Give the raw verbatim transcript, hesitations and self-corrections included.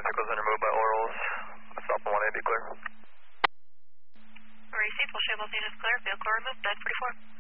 vehicles been removed by orals. South one eighty clear. Receive, full ship, both units clear. Vehicle removed, nine forty-four.